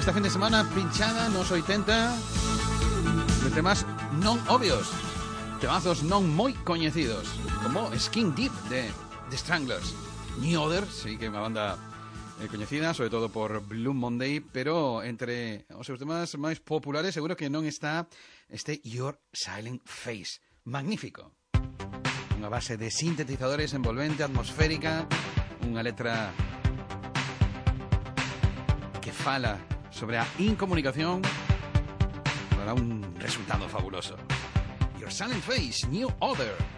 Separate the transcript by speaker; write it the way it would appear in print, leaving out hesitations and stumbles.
Speaker 1: Este fin de semana pinchada nos 80 de temas non obvios, temazos non moi coñecidos, como Skin Deep de The Stranglers. New Order, sí que é unha banda coñecida, sobre todo por Blue Monday, pero entre os seus temas máis populares seguro que non está este Your Silent Face, magnífico. Unha base de sintetizadores envolvente, atmosférica, unha letra que fala sobre a incomunicación para un resultado fabuloso. Your Silent Face, New Order.